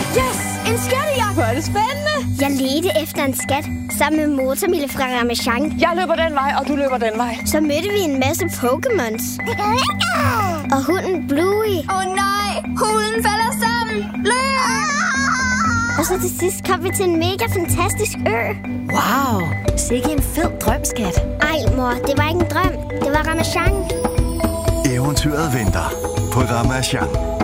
Yes! En skattejagt! Hvor er det spændende! Jeg ledte efter en skat sammen med Motormille fra Ramasjang. Jeg løber den vej, og du løber den vej. Så mødte vi en masse Pokémons. Og hunden Bluey. Nej, hunden falder sammen. Løb! Og så til sidst kom vi til en mega fantastisk ø. Wow, sikke en fed drømskat. Ej mor, det var ikke en drøm. Det var Ramasjang. Eventyret venter på Ramasjang.